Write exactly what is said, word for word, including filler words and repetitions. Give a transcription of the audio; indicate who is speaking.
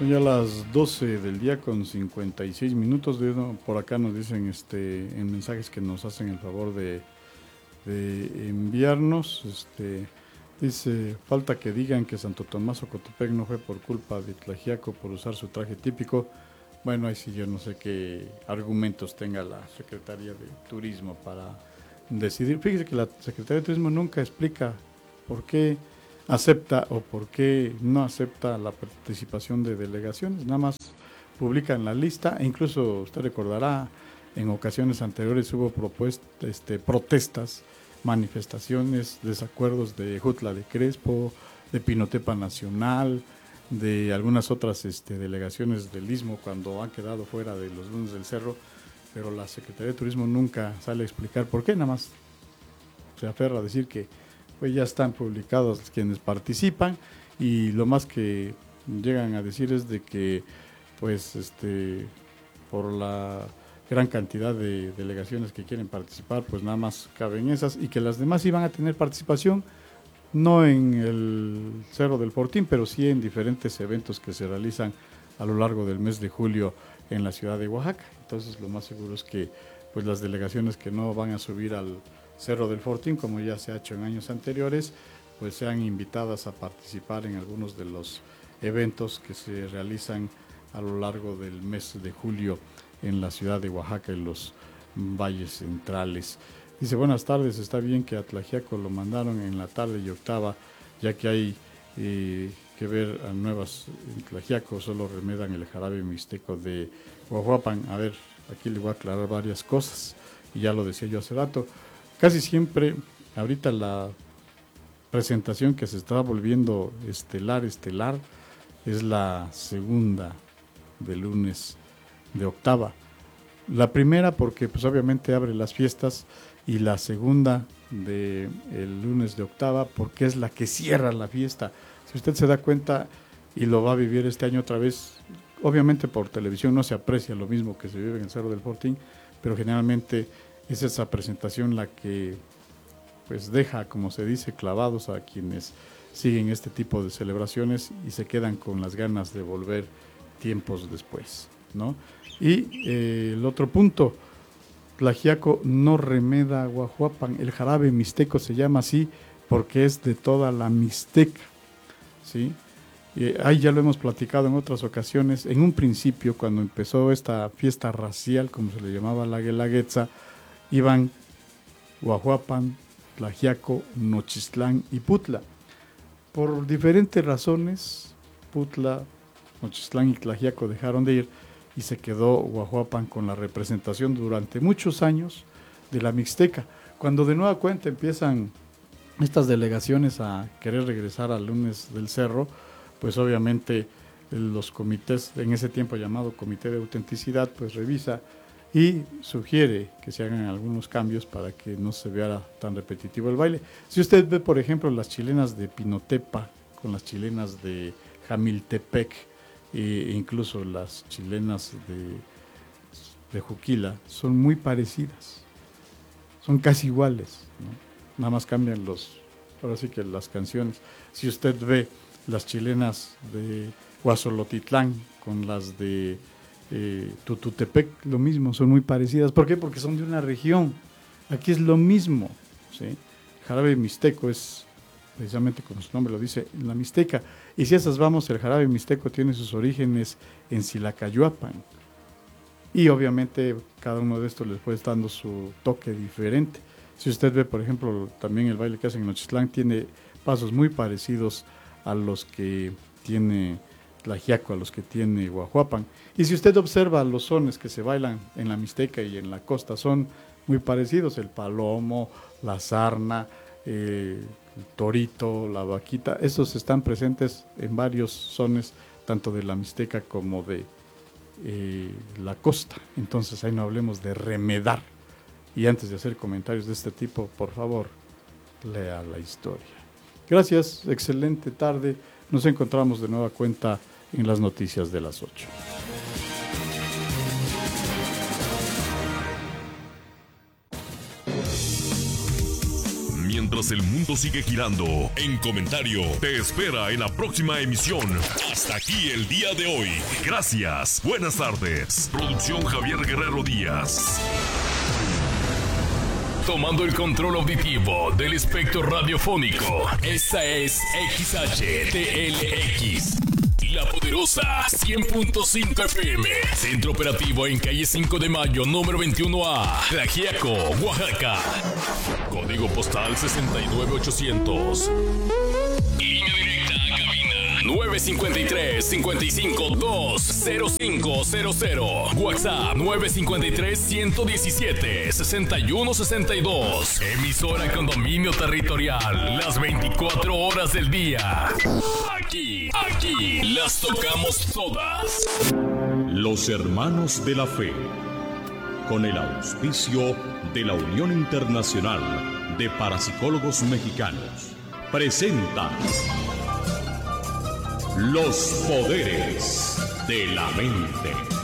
Speaker 1: Son ya las doce del día con cincuenta y seis minutos. Por acá nos dicen este, en mensajes que nos hacen el favor de, de enviarnos. Este, dice, falta que digan que Santo Tomás Ocotepec no fue por culpa de Tlaxiaco por usar su traje típico. Bueno, ahí sí yo no sé qué argumentos tenga la Secretaría de Turismo para decidir. Fíjese que la Secretaría de Turismo nunca explica por qué acepta o por qué no acepta la participación de delegaciones, nada más publican la lista e incluso usted recordará en ocasiones anteriores hubo propuestas, este, protestas, manifestaciones, desacuerdos de Jutla de Crespo, de Pinotepa Nacional, de algunas otras este, delegaciones del Istmo cuando han quedado fuera de los lunes del Cerro, pero la Secretaría de Turismo nunca sale a explicar por qué, nada más se aferra a decir que pues ya están publicados quienes participan y lo más que llegan a decir es de que pues este por la gran cantidad de delegaciones que quieren participar pues nada más caben esas y que las demás iban a tener participación no en el Cerro del Fortín pero sí en diferentes eventos que se realizan a lo largo del mes de julio en la ciudad de Oaxaca. Entonces lo más seguro es que pues las delegaciones que no van a subir al Cerro del Fortín, como ya se ha hecho en años anteriores, pues sean invitadas a participar en algunos de los eventos que se realizan a lo largo del mes de julio en la ciudad de Oaxaca, en los valles centrales. Dice, buenas tardes, está bien que a Tlaxiaco lo mandaron en la tarde y octava, ya que hay eh, que ver a nuevas en Tlaxiaco, solo remedan el jarabe mixteco de Huajuapan. A ver, aquí le voy a aclarar varias cosas, y ya lo decía yo hace rato. Casi siempre, ahorita la presentación que se está volviendo estelar, estelar, es la segunda de lunes de octava. La primera porque pues obviamente abre las fiestas y la segunda de el lunes de octava porque es la que cierra la fiesta. Si usted se da cuenta y lo va a vivir este año otra vez, obviamente por televisión no se aprecia lo mismo que se vive en el Cerro del Fortín, pero generalmente es esa presentación la que pues deja, como se dice, clavados a quienes siguen este tipo de celebraciones y se quedan con las ganas de volver tiempos después, ¿no? Y eh, el otro punto, Tlaxiaco no remeda a Huajuapan, el jarabe mixteco se llama así porque es de toda la Mixteca, ¿sí? Y ahí ya lo hemos platicado en otras ocasiones. En un principio, cuando empezó esta fiesta racial, como se le llamaba la Guelaguetza, iban Huajuapan, Tlaxiaco, Nochistlán y Putla. Por diferentes razones, Putla, Nochistlán y Tlaxiaco dejaron de ir y se quedó Huajuapan con la representación durante muchos años de la Mixteca. Cuando de nueva cuenta empiezan estas delegaciones a querer regresar al lunes del Cerro, pues obviamente los comités, en ese tiempo llamado Comité de Autenticidad, pues revisa y sugiere que se hagan algunos cambios para que no se vea tan repetitivo el baile. Si usted ve, por ejemplo, las chilenas de Pinotepa con las chilenas de Jamiltepec e incluso las chilenas de, de Juquila, son muy parecidas, son casi iguales, ¿no? Nada más cambian los, ahora sí que las canciones. Si usted ve las chilenas de Huazolotitlán con las de Eh, Tututepec, lo mismo, son muy parecidas. ¿Por qué? Porque son de una región. Aquí es lo mismo, ¿sí? El jarabe mixteco es precisamente como su nombre lo dice, en la Mixteca. Y si esas vamos, el jarabe mixteco tiene sus orígenes en Silacayuapan. Y obviamente cada uno de estos les fue dando su toque diferente. Si usted ve, por ejemplo, también el baile que hacen en Nochistlán tiene pasos muy parecidos a los que tiene Tlaxiaco, a los que tiene Huajuapan. Y si usted observa los sones que se bailan en la Mixteca y en la costa, son muy parecidos, el palomo, la sarna, eh, el torito, la vaquita, esos están presentes en varios sones, tanto de la Mixteca como de eh, la costa. Entonces ahí no hablemos de remedar. Y antes de hacer comentarios de este tipo, por favor, lea la historia. Gracias, excelente tarde. Nos encontramos de nueva cuenta en las noticias de las ocho.
Speaker 2: mientras el mundo sigue girando. En Comentario te espera en la próxima emisión. Hasta aquí el día de hoy. Gracias. Buenas tardes. Producción Javier Guerrero Díaz. Tomando el control auditivo del espectro radiofónico. Esta es X H T L X. La Poderosa cien punto cinco F M. Centro operativo en calle cinco de mayo, número veintiuno A, Tlaxiaco, Oaxaca. Código postal sesenta y nueve ochocientos. Línea directa a cabina nueve cinco tres, cinco cinco dos, cero cinco cero cero. WhatsApp nueve cinco tres, uno uno siete, seis uno seis dos. Emisora con dominio territorial las veinticuatro horas del día. Aquí, aquí las tocamos todas.
Speaker 3: Los Hermanos de la Fe, con el auspicio de la Unión Internacional de Parapsicólogos Mexicanos, presentan Los Poderes de la Mente.